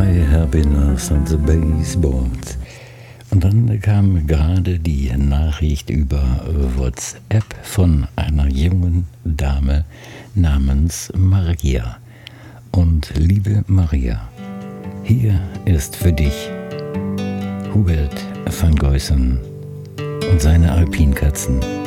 My happiness and the baseboards. Und dann kam gerade die Nachricht über WhatsApp von einer jungen Dame namens Maria. Und liebe Maria, hier ist für dich Hubert van Goysen und seine Alpinkatzen.